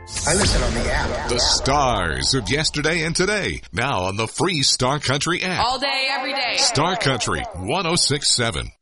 I listen on the app. The stars of yesterday and today. Now on the free Star Country app. All day, every day. Star Country 106.7.